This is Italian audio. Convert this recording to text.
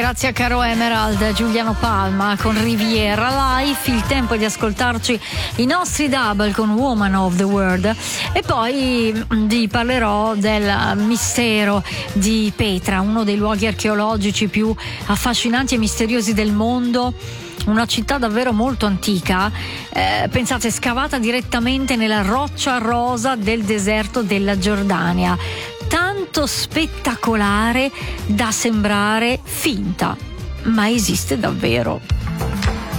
Grazie a caro Emerald, Giuliano Palma con Riviera Life. Il tempo di ascoltarci i nostri double con Woman of the World, e poi vi parlerò del mistero di Petra, uno dei luoghi archeologici più affascinanti e misteriosi del mondo. Una città davvero molto antica, pensate, scavata direttamente nella roccia rosa del deserto della Giordania, tanto spettacolare da sembrare finta, ma esiste davvero.